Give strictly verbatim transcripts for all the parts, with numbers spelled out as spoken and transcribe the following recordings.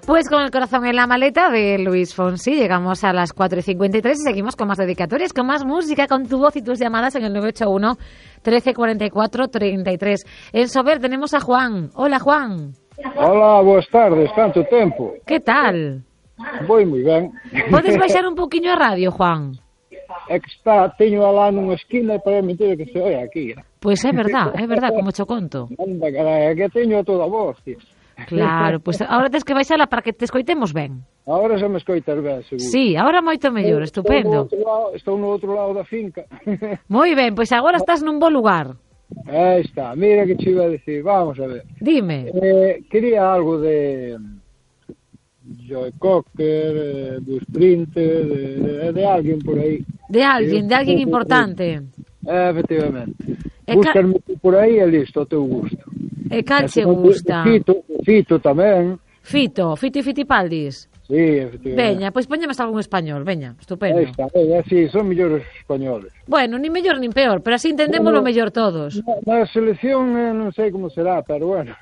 Pues con el corazón en la maleta de Luis Fonsi llegamos a las cuatro y cincuenta y tres y seguimos con más dedicatorias, con más música, con tu voz y tus llamadas en el nueve ocho uno, trece cuarenta y cuatro, treinta y tres. En Sober tenemos a Juan. Hola, Juan. Hola, boas tardes, tanto tempo. Que tal? Voi moi ben. Podes baixar un poquinho a radio, Juan? É que está, teño alá nunha esquina e para mentira que se oia aquí. Pois é verdad, é verdad, como cho conto. Anda, carai, é que teño a toda a voz, tío. Claro, pois pues ahora tens que baixala para que te escoitemos ben. Ahora xa me escoitas ben, seguro. Sí, ahora moito mellor, estupendo. Estou no outro lado, estou no outro lado da finca. Moi ben, pois agora estás nun bo lugar. Aí está, mira que te iba a decir, vamos a ver. Dime. Eh, quería algo de Joe Cocker, eh, do Sprinter, de, de alguén por aí. De alguén, de alguén importante. Eh, efectivamente. E Búscarme ca... por aí e listo, ao teu gusto. E cal che gusta? Fito, Fito tamén. Fito, Fito e Fitipaldis. Sí, efectivamente. Veña, pois poñemes algún español, veña, estupendo. Aí está, veña, sí, son mellores españoles. Bueno, ni mellor nin peor, pero así entendémoslo bueno, mellor todos. Na, na selección eh, non sei como será, pero bueno.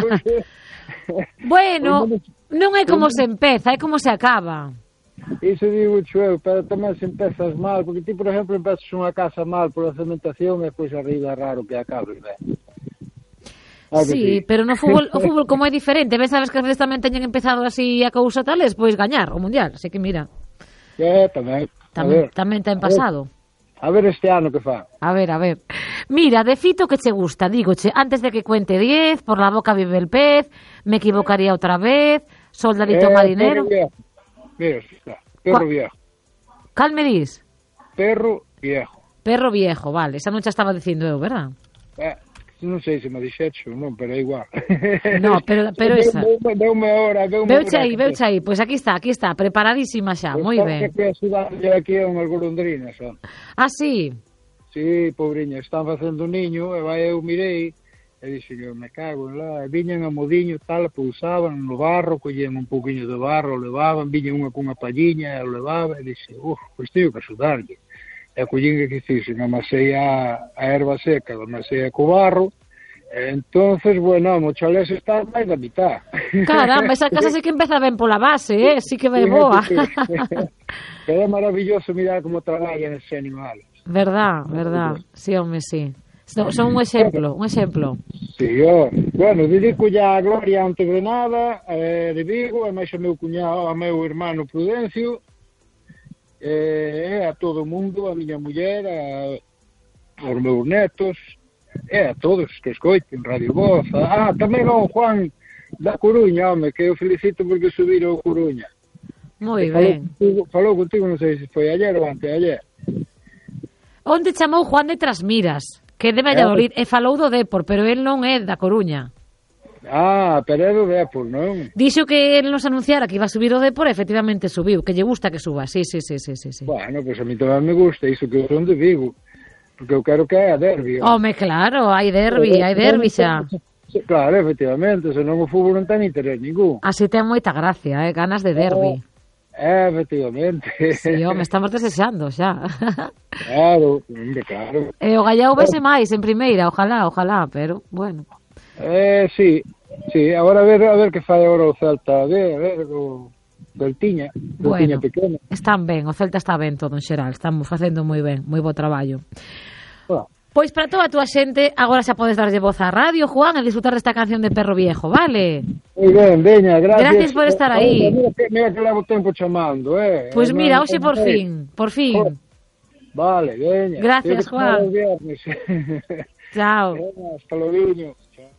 Bueno, non é como se empeza, é como se acaba. Iso digo eu, pero tamén se empezas mal, porque ti, por exemplo, empezas unha casa mal por a cementación e pois arriba é raro que acabes ben. Ah, sí, sí, pero no fútbol, o fútbol como é diferente, ves, sabes que as veces tamén teñen empezado así a cousa tales, pois gañar o mundial, así que mira. É, tamén. Tamén, tamén ten pasado. A ver este ano que fa. A ver, a ver. Mira, de Fito que che gusta, dígoche, antes de que cuente diez, por la boca vive el pez, me equivocaría outra vez, soldadito eh, marinero. Perro viejo. Mira, está, perro Qua... viejo. Cal me dis? Perro viejo. Perro viejo, vale, esa non xa estaba dicindo eu, verdad? Eh. Non sei se me dixecho, non, pero é igual. No, pero, pero esa... Deume hora, deume hora. Veuche aí, veuche aí, pois aquí está, aquí está, preparadísima xa, moi ben. Que a cidade aquí é unhas golondrinas, son. Ah, sí? Sí, pobriña, están facendo un niño, e vai eu mirei, e dixen, eu me cago en lá, e viñan a modiño, tal, pousaban no barro, collían un pouquiño de barro, o levaban, viñan unha cunha palliña, e o levaba, e dixen, uf, pois teño que axudarlle. E collín que fixen, amasei a, a erva seca, amasei a co barro, e entonces, bueno, a mochalés está máis da mitad. Caramba, esa casa sí que empeza ben pola base, eh? Sí que vai boa. É maravilloso mirar como traballan ese animales. Verdad, verdad, sí, home, sí. Son, son un exemplo, un exemplo. Sí, ó, bueno, dedico ya a Gloria Onte Grenada, eh, de Vigo, e máis o meu cuñado, a meu irmán Prudencio, e a todo o mundo, a miña muller, a, aos meus netos, e a todos que escoiten Radio Voz. Ah, tamén ao Juan da Coruña, home, que eu felicito porque subiron a Coruña. Moi ben. Falou, falou contigo, non sei se foi ayer ou anteayer. Onde chamou Juan de Trasmiras, que é de Valladolid, e falou do Depor, pero el non é da Coruña. Ah, pero é do Depor, non? Dixo que el nos anunciara que iba a subir o Depor e efectivamente subiu, que lle gusta que suba, sí, sí, sí, sí, sí, sí. Bueno, pois pues a mí tamén me gusta, iso que eu son de Vigo, porque eu quero que haya derbi. Home, claro, hai derbi, hai derbi xa. Claro, efectivamente, senón o fútbol non ten interés ningún. Así ten moita gracia, eh, ganas de derbi. Eh, efectivamente. Sí, home, estamos desexando xa. Claro, hombre, claro. E o Gallao vese máis en primeira, ojalá, ojalá, pero, bueno. Eh, sí, sí, agora a ver, a ver que fai agora o Celta, a ver, a ver, o Celtiña, Celtiña bueno, pequena. Están ben, o Celta está ben todo en xeral, estamos facendo moi ben, moi bo traballo. Bueno. Pois para toda a túa xente, agora xa podes darlle voz á radio, Juan, e disfrutar desta canción de Perro Viejo, vale? Moi ben, veña, gracias. Gracias por estar aí. Mira que, mira que levo tempo chamando, eh. Pois mira, hoxe por fin, por fin. Vale, veña. Gracias, Juan. Chao. Chao. Hasta luego. Chao.